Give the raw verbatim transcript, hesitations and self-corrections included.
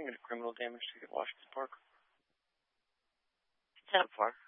committed criminal damage to Washington Park. It's not far.